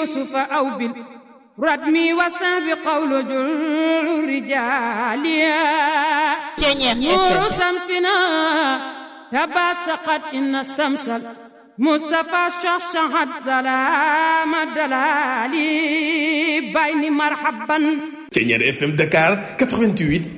يوسف أو بالردم وسام قول جل الرجال نور شمسنا تباسقت إن الشمس مصطفى شهد سلام دلالي بين مرحبا Thiéniere FM Dakar 88